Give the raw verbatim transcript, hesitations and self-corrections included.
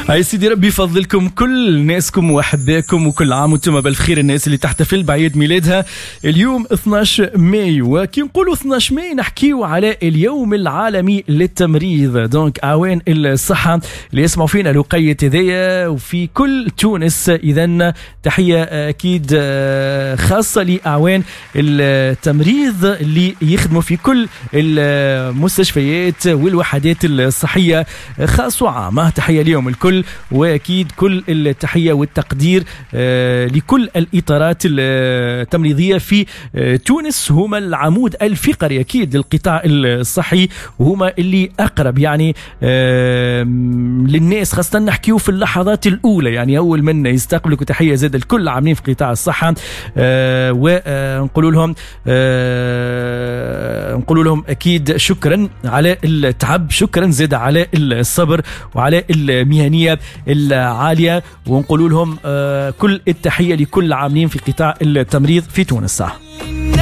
هاي سيدي ربي يفضلكم كل ناسكم واحبائكم، وكل عام وانتم بالف خير. الناس اللي تحتفل بعيد ميلادها اليوم اثناش مايو، وكي نقولوا اثناش مايو نحكيو على اليوم العالمي للتمريض. دونك اعوان الصحه اللي يسمعوا فينا الوقية هذيا وفي كل تونس، اذا تحيه اكيد خاصه لاعوان التمريض اللي يخدموا في كل المستشفيات والوحدات الصحيه خاص وعامه. تحيه ليهم الكل، واكيد كل التحيه والتقدير لكل الاطارات التمريضيه في تونس. هما العمود الفقري اكيد للقطاع الصحي، وهما اللي اقرب يعني للناس، خاصه نحكيو في اللحظات الاولى، يعني اول من يستقبلك. تحيه زاد الكل عاملين في قطاع الصحه، ونقول لهم نقول لهم اكيد شكرا على التعب، شكرا زاد على الصبر وعلى المهنيه العاليه، ونقول لهم كل التحيه لكل عاملين في قطاع التمريض في تونس. صح.